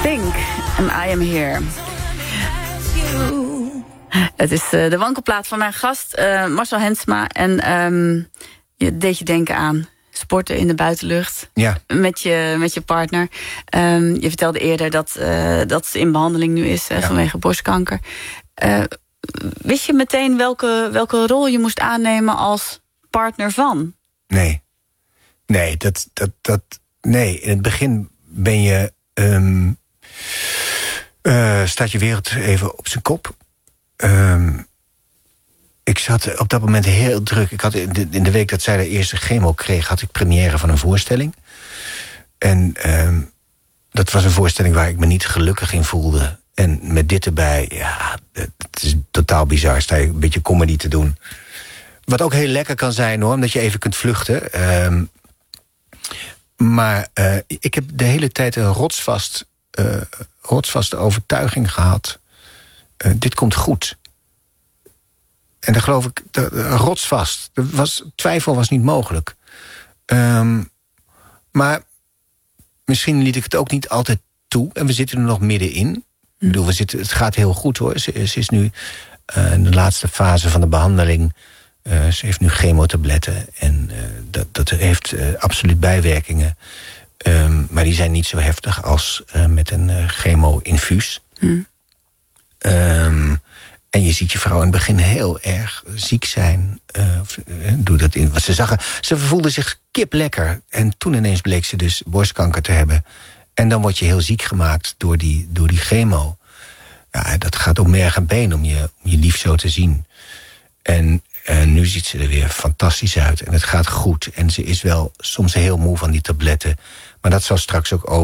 Think and I Am Here. Het is de wankelplaat van mijn gast, Marcel Hensma. En je deed je denken aan sporten in de buitenlucht. Ja. Met je partner. Je vertelde eerder dat ze in behandeling nu is vanwege borstkanker. Wist je meteen welke rol je moest aannemen als partner van? Nee. Nee, nee. In het begin ben je... staat je wereld even op zijn kop. Ik zat op dat moment heel druk. Ik had in de week dat zij de eerste chemo kreeg, had ik première van een voorstelling. En dat was een voorstelling waar ik me niet gelukkig in voelde. En met dit erbij, ja, het is totaal bizar. Sta je een beetje comedy te doen. Wat ook heel lekker kan zijn, hoor, omdat je even kunt vluchten. Maar ik heb de hele tijd een rotsvaste overtuiging gehad. Dit komt goed. En daar geloof ik, rotsvast. Twijfel was niet mogelijk. Maar misschien liet ik het ook niet altijd toe. En we zitten er nog middenin. Ik bedoel, het gaat heel goed, hoor. Ze is nu in de laatste fase van de behandeling. Ze heeft nu chemotabletten. En dat heeft absoluut bijwerkingen. Maar die zijn niet zo heftig als met een chemo-infuus. En je ziet je vrouw in het begin heel erg ziek zijn. Ze voelde zich kip lekker. En toen ineens bleek ze dus borstkanker te hebben. En dan word je heel ziek gemaakt door die chemo. Ja, dat gaat om merg en been om je lief zo te zien. En nu ziet ze er weer fantastisch uit. En het gaat goed. En ze is wel soms heel moe van die tabletten. Maar dat zal straks ook over.